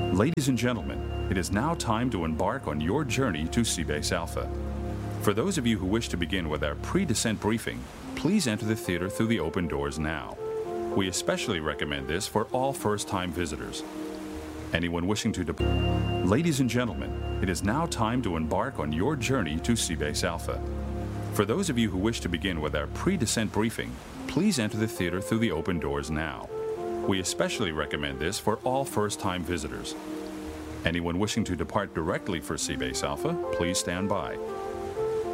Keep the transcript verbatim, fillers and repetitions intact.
Ladies and gentlemen, it is now time to embark on your journey to Seabase Alpha. For those of you who wish to begin with our pre-descent briefing, please enter the theater through the open doors now. We especially recommend this for all first-time visitors. Anyone wishing to depart. Ladies and gentlemen, it is now time to embark on your journey to Seabase Alpha. For those of you who wish to begin with our pre-descent briefing, please enter the theater through the open doors now. We especially recommend this for all first-time visitors. Anyone wishing to depart directly for Seabase Alpha, please stand by.